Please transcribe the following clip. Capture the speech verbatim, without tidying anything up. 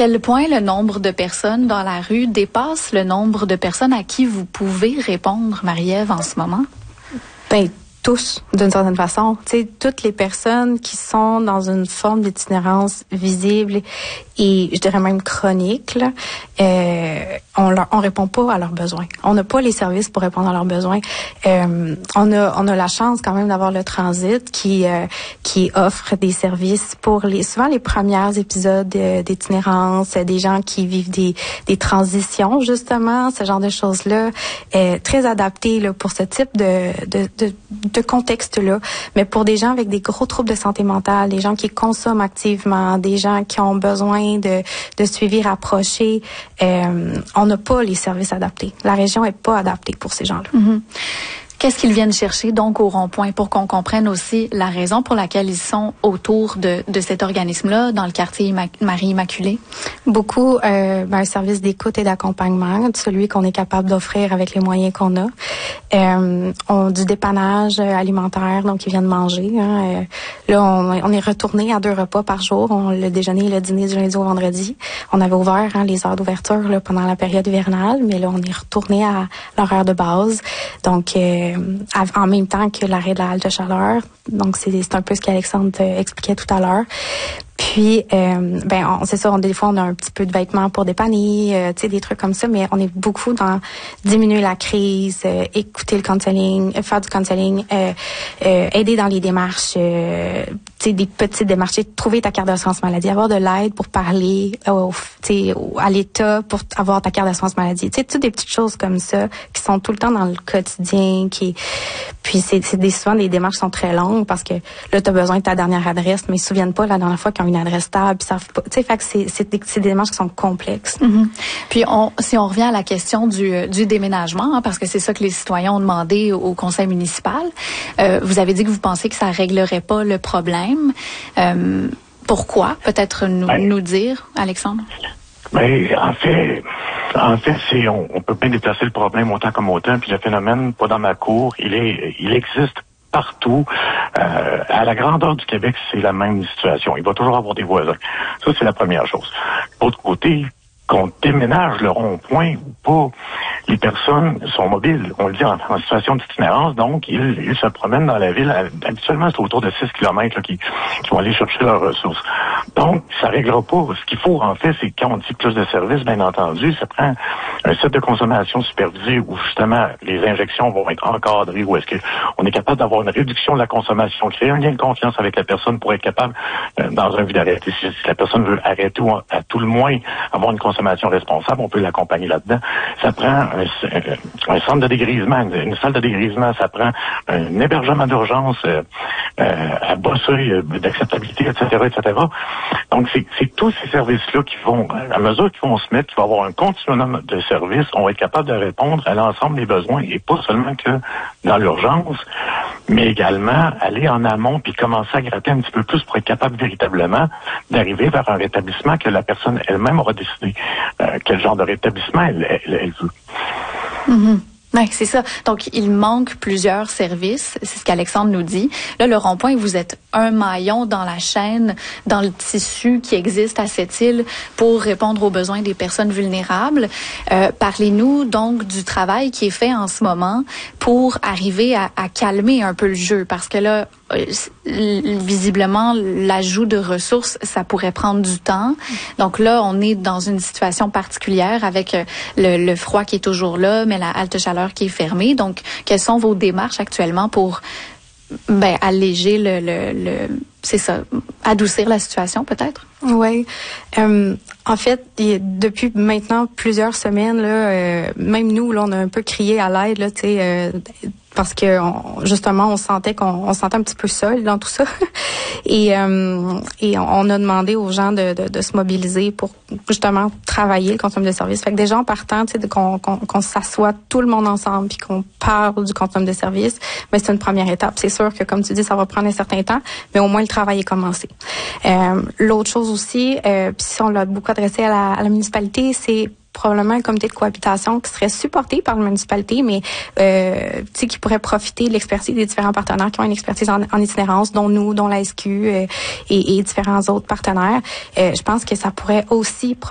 quel point le nombre de personnes dans la rue dépasse le nombre de personnes à qui vous pouvez répondre, Marie-Ève, en ce moment? Ben, tous, d'une certaine façon. Tu sais, toutes les personnes qui sont dans une forme d'itinérance visible et, je dirais même chronique, là, euh, on leur, on répond pas à leurs besoins. On n'a pas les services pour répondre à leurs besoins. Euh, on a, on a la chance quand même d'avoir le transit qui, euh, qui offre des services pour les, souvent les premiers épisodes d'itinérance, des gens qui vivent des, des transitions, justement, ce genre de choses-là, euh, très adaptées, là, pour ce type de, de, de de contexte-là, mais pour des gens avec des gros troubles de santé mentale, des gens qui consomment activement, des gens qui ont besoin de, de suivi rapproché, euh, on n'a pas les services adaptés. La région est pas adaptée pour ces gens-là. Mm-hmm. Qu'est-ce qu'ils viennent chercher donc au rond-point pour qu'on comprenne aussi la raison pour laquelle ils sont autour de, de cet organisme-là dans le quartier Marie-Immaculée? Beaucoup euh, ben, un service d'écoute et d'accompagnement, celui qu'on est capable d'offrir avec les moyens qu'on a. Euh, on du dépannage alimentaire, donc ils viennent manger. Hein. Euh, là, on, on est retourné à deux repas par jour. On, le déjeuner et le dîner du lundi au vendredi. On avait ouvert hein, les heures d'ouverture là, pendant la période hivernale, mais là, on est retourné à l'horaire de base. Donc, euh, en même temps que l'arrêt de la halte chaleur. Donc, c'est, c'est un peu ce qu'Alexandre expliquait tout à l'heure. Puis, euh, ben, on, c'est ça, on, des fois, on a un petit peu de vêtements pour dépanner, euh, tu sais, des trucs comme ça, mais on est beaucoup dans diminuer la crise, euh, écouter le counseling, euh, faire du counseling, euh, euh, aider dans les démarches, euh, tu sais, des petites démarches, trouver ta carte d'assurance maladie, avoir de l'aide pour parler au, tu sais, à l'État pour avoir ta carte d'assurance maladie, tu sais, toutes des petites choses comme ça qui sont tout le temps dans le quotidien, qui, puis c'est, c'est des, souvent des démarches qui sont très longues parce que là, tu as besoin de ta dernière adresse, mais ils se souviennent pas la dernière fois qu'ils ont une adresse stable, puis ça, tu sais, fait que c'est, c'est, des, c'est des démarches qui sont complexes. Mm-hmm. Puis on, si on revient à la question du, du déménagement, hein, parce que c'est ça que les citoyens ont demandé au, au conseil municipal, euh, vous avez dit que vous pensez que ça réglerait pas le problème. Euh, pourquoi? Peut-être nous, ben, nous dire, Alexandre? Ben, en fait, en fait, c'est, on, on peut bien déplacer le problème autant comme autant, puis le phénomène, pas dans ma cour, il est, il existe partout. Euh, à la grandeur du Québec, c'est la même situation. Il va toujours avoir des voisins. Ça, c'est la première chose. L'autre côté, qu'on déménage le rond-point ou pas, les personnes sont mobiles. On le dit en, en situation d'itinérance, donc ils, ils se promènent dans la ville. Habituellement, c'est autour de six kilomètres là, qui, qui vont aller chercher leurs ressources. Donc, ça réglera pas. Ce qu'il faut, en fait, c'est quand on dit plus de services, bien entendu, ça prend un set de consommation supervisé où, justement, les injections vont être encadrées, où est-ce qu'on est capable d'avoir une réduction de la consommation, créer un lien de confiance avec la personne pour être capable, euh, dans un vide d'arrêter. Si, si la personne veut arrêter ou, à tout le moins, avoir une consommation responsable, on peut l'accompagner là-dedans. Ça prend un, un centre de dégrisement, une salle de dégrisement, ça prend un hébergement d'urgence euh, euh, à bas seuil d'acceptabilité, et cetera, et cetera. Donc, c'est, c'est tous ces services-là qui vont, à mesure qu'ils vont se mettre, qu'il va y avoir un continuum de services, on va être capable de répondre à l'ensemble des besoins, et pas seulement que dans l'urgence, mais également aller en amont puis commencer à gratter un petit peu plus pour être capable véritablement d'arriver vers un rétablissement que la personne elle-même aura décidé euh, quel genre de rétablissement elle, elle, elle veut. Mm-hmm. Oui, c'est ça. Donc, il manque plusieurs services. C'est ce qu'Alexandre nous dit. Là, le rond-point, vous êtes un maillon dans la chaîne, dans le tissu qui existe à cette île pour répondre aux besoins des personnes vulnérables. Euh, parlez-nous donc du travail qui est fait en ce moment pour arriver à, à calmer un peu le jeu. Parce que là, euh, visiblement, l'ajout de ressources, ça pourrait prendre du temps. Donc là, on est dans une situation particulière avec le, le froid qui est toujours là, mais la halte chaleur qui est fermée. Donc, quelles sont vos démarches actuellement pour ben, alléger le, le, le, c'est ça, adoucir la situation peut-être? Oui. Euh, en fait, depuis maintenant plusieurs semaines, là, euh, même nous, là, on a un peu crié à l'aide, là, tu sais, euh, parce que on, justement, on sentait qu'on on se sentait un petit peu seul dans tout ça. Et, euh, et on a demandé aux gens de, de, de se mobiliser pour justement travailler le continuum de service. Fait que déjà en partant, tu sais, qu'on, qu'on, qu'on s'assoit tout le monde ensemble puis qu'on parle du continuum de service, mais c'est une première étape. C'est sûr que, comme tu dis, ça va prendre un certain temps, mais au moins le travail est commencé. Euh, l'autre chose aussi, euh, puis si on l'a beaucoup adressé à la, à la municipalité, c'est probablement un comité de cohabitation qui serait supporté par la municipalité, mais euh, tu sais, qui pourrait profiter de l'expertise des différents partenaires qui ont une expertise en, en itinérance, dont nous, dont la S Q euh, et, et différents autres partenaires. Euh, je pense que ça pourrait aussi